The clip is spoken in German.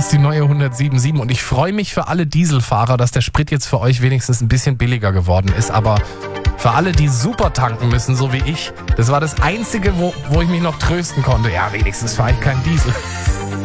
ist die neue 107.7 und ich freue mich für alle Dieselfahrer, dass der Sprit jetzt für euch wenigstens ein bisschen billiger geworden ist, aber für alle, die super tanken müssen, so wie ich, das war das Einzige, wo ich mich noch trösten konnte. Ja, wenigstens fahre ich keinen Diesel.